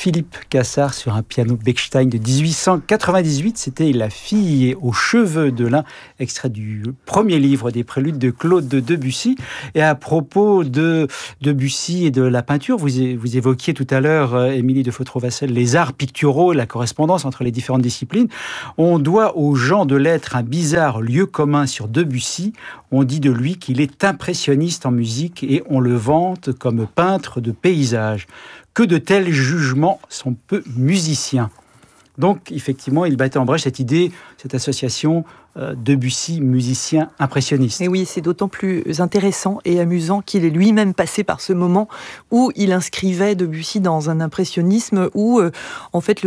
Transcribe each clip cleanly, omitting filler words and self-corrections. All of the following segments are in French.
Philippe Cassard sur un piano Bechstein de 1898. C'était La fille aux cheveux de lin, extrait du premier livre des préludes de Claude de Debussy. Et à propos de Debussy et de la peinture, vous évoquiez tout à l'heure, Émilie de Fautrovassel, les arts picturaux, la correspondance entre les différentes disciplines. On doit aux gens de lettres un bizarre lieu commun sur Debussy. On dit de lui qu'il est impressionniste en musique et on le vante comme peintre de paysages. Que de tels jugements sont peu musiciens. Donc, effectivement, il battait en brèche cette idée, cette association Debussy, musicien impressionniste. Et oui, c'est d'autant plus intéressant et amusant qu'il est lui-même passé par ce moment où il inscrivait Debussy dans un impressionnisme où, en fait,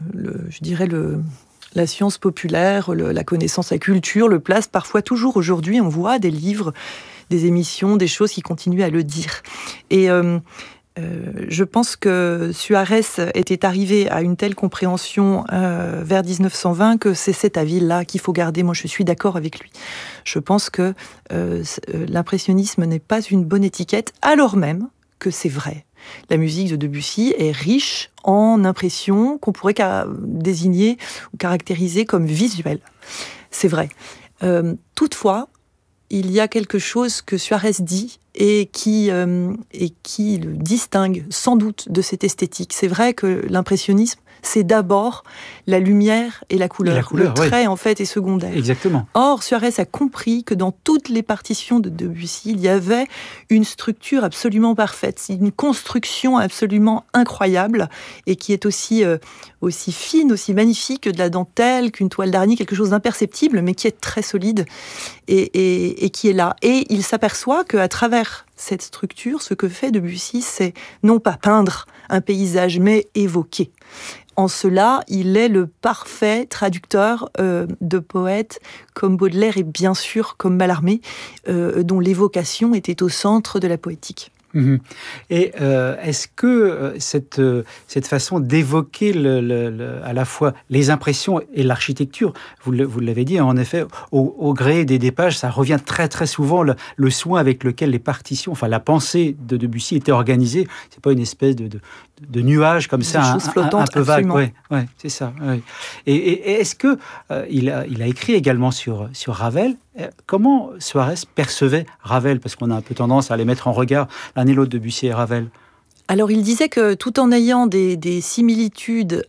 la science populaire, la connaissance, la culture le place parfois toujours aujourd'hui. On voit des livres, des émissions, des choses qui continuent à le dire. Et je pense que Suarez était arrivé à une telle compréhension vers 1920 que c'est cet avis-là qu'il faut garder. Moi, je suis d'accord avec lui. Je pense que l'impressionnisme n'est pas une bonne étiquette, alors même que c'est vrai. La musique de Debussy est riche en impressions qu'on pourrait désigner ou caractériser comme visuelles. C'est vrai. Toutefois, il y a quelque chose que Suarez dit et qui le distingue sans doute de cette esthétique. C'est vrai que l'impressionnisme, c'est d'abord la lumière et la couleur. Le trait, oui, en fait, est secondaire. Exactement. Or, Suarez a compris que dans toutes les partitions de Debussy, il y avait une structure absolument parfaite, une construction absolument incroyable et qui est aussi fine, aussi magnifique que de la dentelle, qu'une toile d'araignée, quelque chose d'imperceptible, mais qui est très solide et qui est là. Et il s'aperçoit qu'à travers cette structure, ce que fait Debussy, c'est non pas peindre un paysage, mais évoquer. En cela, il est le parfait traducteur de poètes comme Baudelaire et bien sûr comme Mallarmé, dont l'évocation était au centre de la poétique. Et est-ce que cette façon d'évoquer à la fois les impressions et l'architecture, vous l'avez dit, en effet, au gré des pages, ça revient très très souvent, le soin avec lequel les partitions, enfin la pensée de Debussy était organisée, c'est pas une espèce de nuage comme ça, un peu vague. Ouais, c'est ça. Ouais. Et est-ce que il a écrit également sur Ravel? Comment Suarez percevait Ravel? Parce qu'on a un peu tendance à les mettre en regard l'un et l'autre, Debussy et Ravel. Alors il disait que tout en ayant des similitudes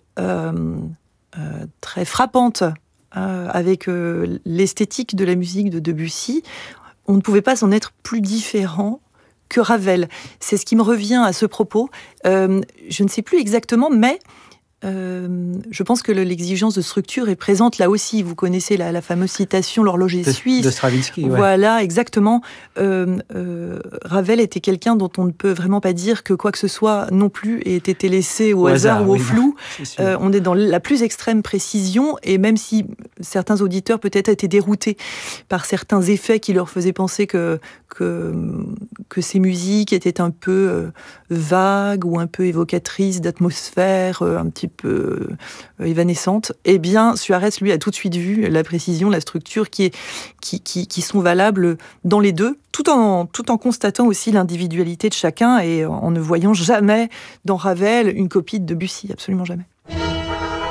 très frappantes avec l'esthétique de la musique de Debussy, on ne pouvait pas s'en être plus différent que Ravel. C'est ce qui me revient à ce propos. Je ne sais plus exactement, mais je pense que l'exigence de structure est présente là aussi. Vous connaissez la fameuse citation, l'horloger suisse. De Stravinsky, ouais. Voilà, exactement. Ravel était quelqu'un dont on ne peut vraiment pas dire que quoi que ce soit non plus ait été laissé au hasard ou au flou. On est dans la plus extrême précision, et même si certains auditeurs peut-être étaient déroutés par certains effets qui leur faisaient penser que ces musiques étaient un peu vagues ou un peu évocatrices d'atmosphère, un petit peu évanescente, eh bien Suarez lui a tout de suite vu la précision, la structure qui sont valables dans les deux, tout en constatant aussi l'individualité de chacun et en ne voyant jamais dans Ravel une copie de Debussy, absolument jamais.